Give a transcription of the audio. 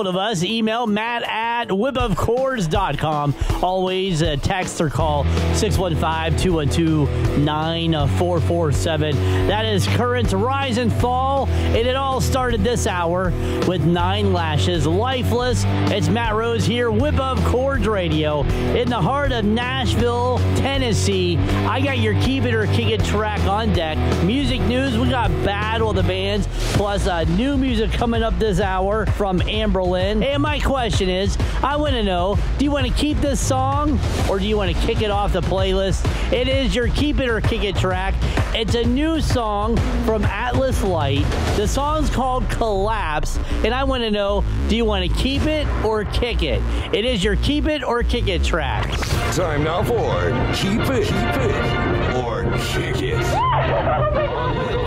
hold of us, email matt@whipofchords.com. Always text or call 615-212-9447. That is current rise and fall, and it all started this hour with 9 Lashes, Lifeless. It's Matt Rose here, Whip of Chords Radio, in the heart of Nashville, Tennessee. I got your Keep It or Kick It track on deck. Music news, we got Battle of the Bands, plus new music coming up this hour from Amberlynn. And my question is, I want to know, do you want to keep this song or do you want to kick it off the playlist? It is your Keep It or Kick It track. It's a new song from Atlas Light. The song's called Collapse, and I want to know, do you want to keep it or kick it? It is your Keep It or Kick It track. Time now for Keep It or Kick It.